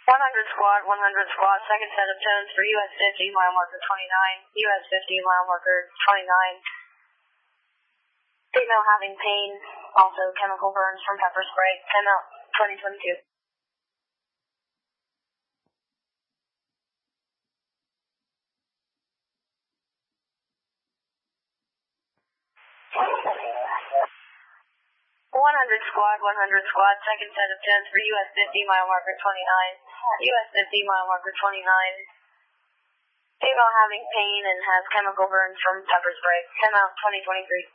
100 squad, second set of tones for US 50, mile marker 29, US 50, mile marker 29. Female having pain, also chemical burns from pepper spray, 10 out, 2022. One hundred squad, second set of tones for US 50, mile marker 29, US 50, mile marker 29. Female having pain and has chemical burns from pepper spray, 10 out, 2023.